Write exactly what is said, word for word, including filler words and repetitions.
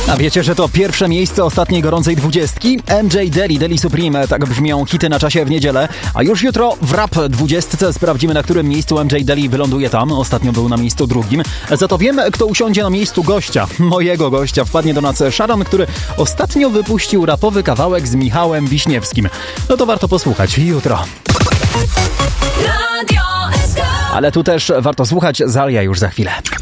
A wiecie, że to pierwsze miejsce ostatniej gorącej dwudziestki? M J Daily, Daily Supreme, tak brzmią hity na czasie w niedzielę. A już jutro w rap dwudziestce sprawdzimy, na którym miejscu M J Daily wyląduje tam. Ostatnio był na miejscu drugim. Za to wiem, kto usiądzie na miejscu gościa. Mojego gościa. Wpadnie do nas Sharon, który ostatnio wypuścił rapowy kawałek z Michałem Wiśniewskim. No to warto posłuchać jutro. Ale tu też warto słuchać Zalia już za chwilę.